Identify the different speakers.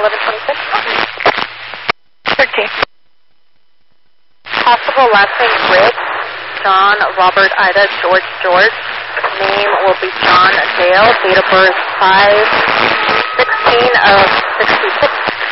Speaker 1: 13.
Speaker 2: Possible last name Riggs, John, Robert, Ida, George, George. Name will be John Dale. Date of birth 5/16/66.